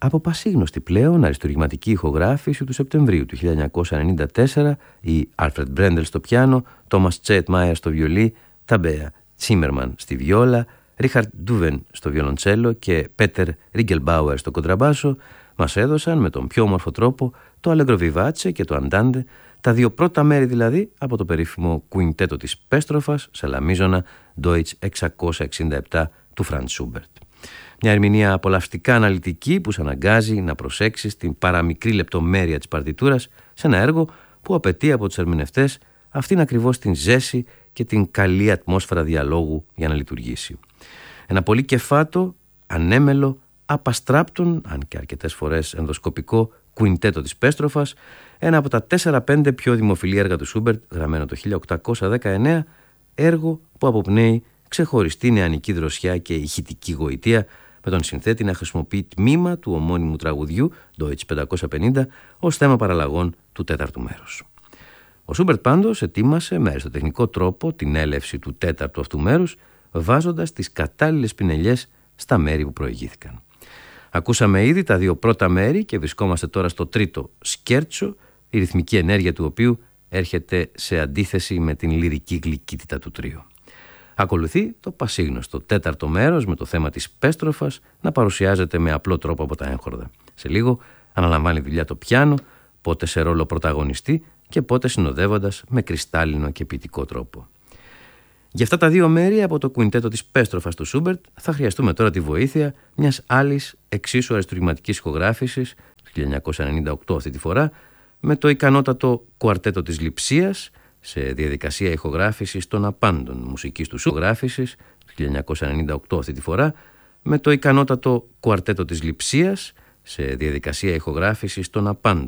Από πασίγνωστη πλέον αριστουργηματική ηχογράφηση του Σεπτεμβρίου του 1994, οι Άλφρεντ Μπρέντελ στο πιάνο, Τόμας Τσέτμαϊερ στο βιολί, Ταμπέα Τσίμερμαν στη βιόλα, Ρίχαρτ Ντούβεν στο βιολοντσέλο και Πέτερ Ρίγκελμπάουερ στο κοντραμπάσο, μας έδωσαν με τον πιο όμορφο τρόπο το Allegro Vivace και το Andante, τα δύο πρώτα μέρη δηλαδή από το περίφημο κουιντέτο της Πέστροφας σε λαμίζωνα Deutsch 667 του Φραντ Σούμπερτ. Μια ερμηνεία απολαυστικά αναλυτική που σε αναγκάζει να προσέξεις την παραμικρή λεπτομέρεια της παρτιτούρας σε ένα έργο που απαιτεί από τους ερμηνευτές αυτήν ακριβώς την ζέση και την καλή ατμόσφαιρα διαλόγου για να λειτουργήσει. Ένα πολύ κεφάτο, ανέμελο, απαστράπτον, αν και αρκετές φορές ενδοσκοπικό, κουιντέτο της Πέστροφας, ένα από τα 4-5 πιο δημοφιλή έργα του Σούμπερτ, γραμμένο το 1819, έργο που αποπνέει ξεχωριστή νεανική δροσιά και ηχητική γοητεία, με τον συνθέτη να χρησιμοποιεί τμήμα του ομώνυμου τραγουδιού Deutsch 550 ως θέμα παραλλαγών του τέταρτου μέρους. Ο Σούμπερτ πάντως ετοίμασε με αριστοτεχνικό τρόπο την έλευση του τέταρτου αυτού μέρους, βάζοντας τις κατάλληλες πινελιές στα μέρη που προηγήθηκαν. Ακούσαμε ήδη τα δύο πρώτα μέρη και βρισκόμαστε τώρα στο τρίτο σκέρτσο, η ρυθμική ενέργεια του οποίου έρχεται σε αντίθεση με την λυρική γλυκύτητα του τρίου. Ακολουθεί το πασίγνωστο τέταρτο μέρος με το θέμα της Πέστροφας να παρουσιάζεται με απλό τρόπο από τα έγχορδα. Σε λίγο αναλαμβάνει δουλειά το πιάνο, πότε σε ρόλο πρωταγωνιστή και πότε συνοδεύοντας με κρυστάλλινο και ποιητικό τρόπο. Για αυτά τα δύο μέρη από το κουιντέτο της Πέστροφας του Σούμπερτ θα χρειαστούμε τώρα τη βοήθεια μιας άλλης εξίσου αριστουργηματικής ηχογράφησης του 1998 αυτή τη φορά, με το ικανότατο κουαρτέτο της Λειψίας σε διαδικασία ηχογράφησης των απάντων μουσικής του Σούμπερτ του 1998 αυτή τη φορά, με το ικανότατο κουαρτέτο της Λειψίας σε διαδικασία ηχογράφησης των απάντων